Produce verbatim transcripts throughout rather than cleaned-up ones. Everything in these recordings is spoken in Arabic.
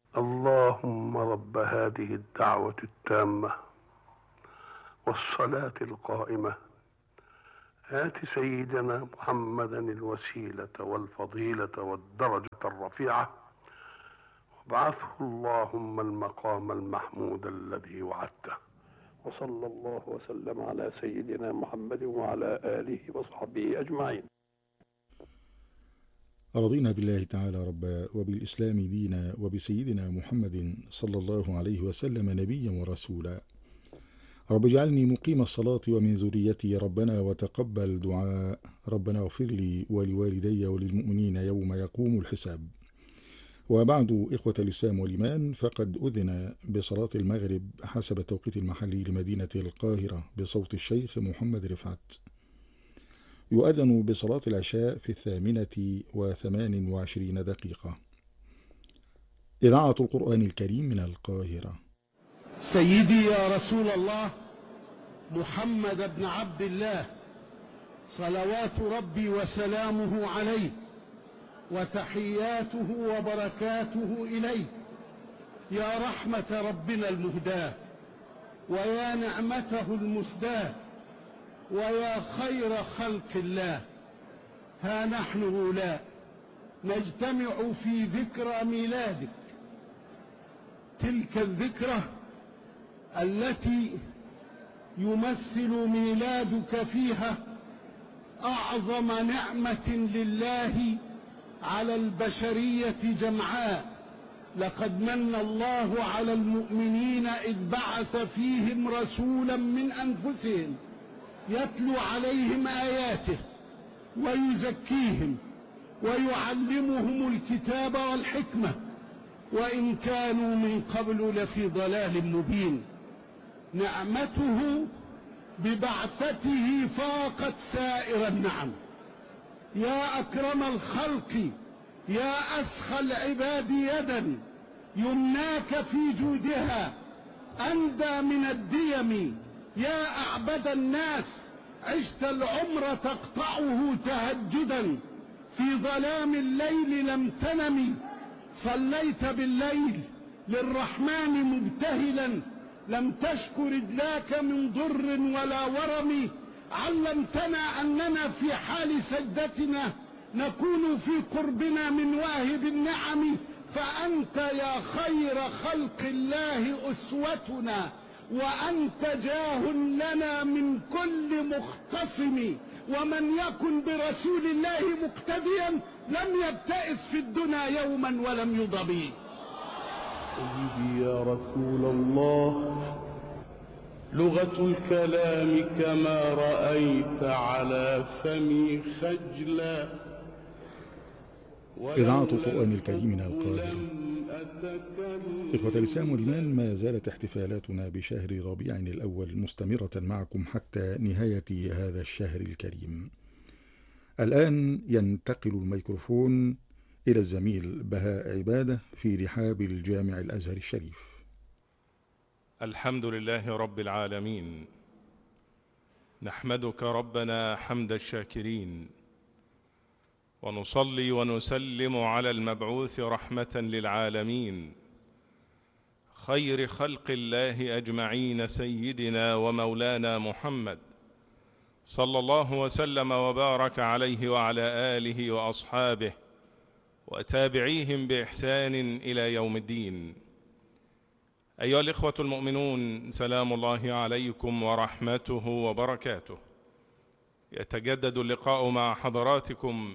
اللهم رب هذه الدعوة التامة والصلاة القائمة آت سيدنا محمدا الوسيلة والفضيلة والدرجة الرفيعة وابعثه اللهم المقام المحمود الذي وعدته. وصلى الله وسلم على سيدنا محمد وعلى آله وصحبه أجمعين. رضينا بالله تعالى ربا وبالإسلام دينا وبسيدنا محمد صلى الله عليه وسلم نبيا ورسولا. رب اجعلني مقيم الصلاة ومن ذريتي ربنا وتقبل دعاء. ربنا اغفر لي ولوالدي وللمؤمنين يوم يقوم الحساب. وبعد، إخوة الإسلام والإيمان، فقد أذن بصلاة المغرب حسب التوقيت المحلي لمدينة القاهرة بصوت الشيخ محمد رفعت. يؤذن بصلاة العشاء في الثامنة وثمان وعشرين دقيقة. إذاعة القرآن الكريم من القاهرة. سيدي يا رسول الله محمد بن عبد الله، صلوات ربي وسلامه عليه وتحياته وبركاته إليه، يا رحمة ربنا المهداة ويا نعمته المسداة ويا خير خلق الله. ها نحن هؤلاء نجتمع في ذكرى ميلادك، تلك الذكرى التي يمثل ميلادك فيها أعظم نعمة لله على البشرية جمعاء. لقد من الله على المؤمنين إذ بعث فيهم رسولا من أنفسهم يتلو عليهم آياته ويزكيهم ويعلمهم الكتاب والحكمة وإن كانوا من قبل لفي ضلال مبين. نعمته ببعثته فاقت سائر النعم. يا أكرم الخلق، يا أسخى العباد يدا، يمناك في جودها أندى من الديم. يا أعبد الناس، عشت العمر تقطعه تهجدا، في ظلام الليل لم تنم، صليت بالليل للرحمن مبتهلا، لم تشك رجلاك من ضر ولا ورم. علمتنا أننا في حال سجدتنا نكون في قربنا من واهب النعم، فأنت يا خير خلق الله أسوتنا، وأنت جاه لنا من كل مختصم. ومن يكن برسول الله مقتديا لم يبتئس في الدنيا يوما ولم يضبي. سيدي يا رسول الله، لغة الكلام كما رأيت على فمي خجلا. إذاعة القرآن الكريم من القاهرة. إخوة الإسلام والإيمان، ما زالت احتفالاتنا بشهر ربيع الأول مستمرة معكم حتى نهاية هذا الشهر الكريم. الآن ينتقل الميكروفون إلى الزميل بهاء عبادة في رحاب الجامع الأزهر الشريف. الحمد لله رب العالمين، نحمدك ربنا حمد الشاكرين، ونصلي ونسلم على المبعوث رحمة للعالمين، خير خلق الله أجمعين، سيدنا ومولانا محمد صلى الله وسلم وبارك عليه وعلى آله وأصحابه وتابعيهم بإحسان إلى يوم الدين. أيها الإخوة المؤمنون، سلام الله عليكم ورحمته وبركاته. يتجدد اللقاء مع حضراتكم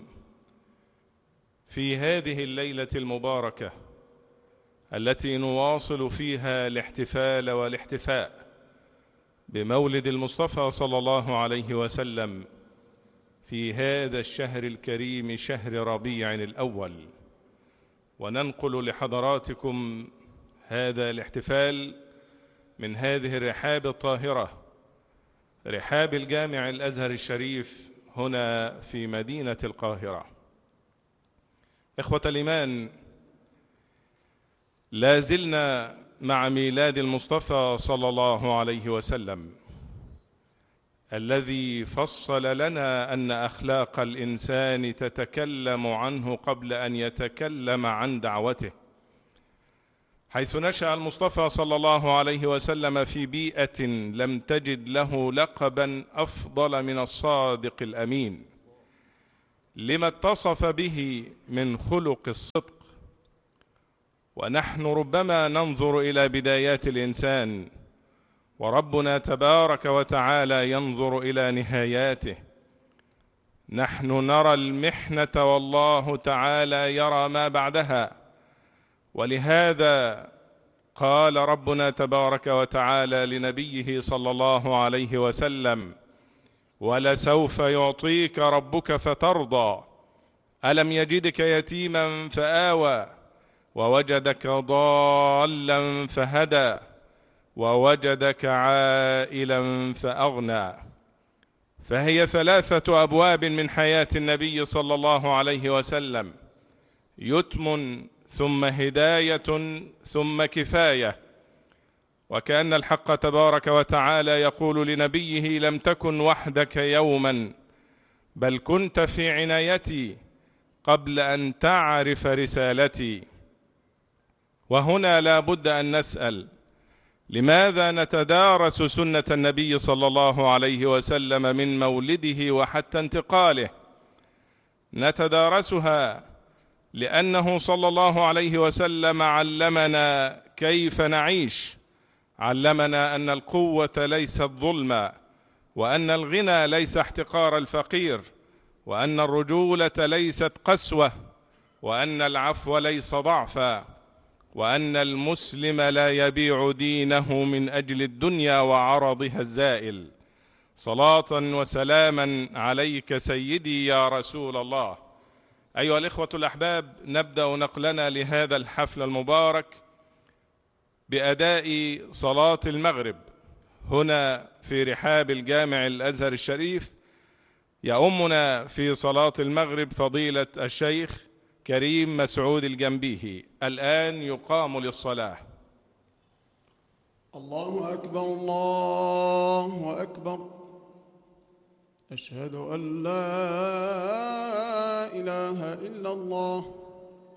في هذه الليلة المباركة التي نواصل فيها الاحتفال والاحتفاء بمولد المصطفى صلى الله عليه وسلم في هذا الشهر الكريم، شهر ربيع الأول. وننقل لحضراتكم هذا الاحتفال من هذه الرحاب الطاهرة، رحاب الجامع الأزهر الشريف هنا في مدينة القاهرة. إخوة الإيمان، لا زلنا مع ميلاد المصطفى صلى الله عليه وسلم الذي فصل لنا أن أخلاق الإنسان تتكلم عنه قبل أن يتكلم عن دعوته. حيث نشأ المصطفى صلى الله عليه وسلم في بيئة لم تجد له لقبا أفضل من الصادق الأمين، لما اتصف به من خلق الصدق. ونحن ربما ننظر إلى بدايات الإنسان، وربنا تبارك وتعالى ينظر إلى نهاياته. نحن نرى المحنة والله تعالى يرى ما بعدها، ولهذا قال ربنا تبارك وتعالى لنبيه صلى الله عليه وسلم: ولسوف يعطيك ربك فترضى، ألم يجدك يتيما فآوى، ووجدك ضالا فهدى، ووجدك عائلا فأغنى. فهي ثلاثة أبواب من حياة النبي صلى الله عليه وسلم: يتم ثم هداية ثم كفاية. وكأن الحق تبارك وتعالى يقول لنبيه: لم تكن وحدك يوما، بل كنت في عنايتي قبل أن تعرف رسالتي. وهنا لا بد أن نسأل: لماذا نتدارس سنة النبي صلى الله عليه وسلم من مولده وحتى انتقاله؟ نتدارسها لأنه صلى الله عليه وسلم علمنا كيف نعيش، علمنا أن القوة ليست ظلما، وأن الغنى ليس احتقار الفقير، وأن الرجولة ليست قسوة، وأن العفو ليس ضعفا، وأن المسلم لا يبيع دينه من أجل الدنيا وعرضها الزائل. صلاة وسلاما عليك سيدي يا رسول الله. أيها الإخوة الأحباب، نبدأ نقلنا لهذا الحفل المبارك بأداء صلاة المغرب هنا في رحاب الجامع الأزهر الشريف. يؤمنا في صلاة المغرب فضيلة الشيخ كريم مسعود الجنبيهي. الآن يقام للصلاة. الله أكبر الله أكبر، أشهد أن لا إله إلا الله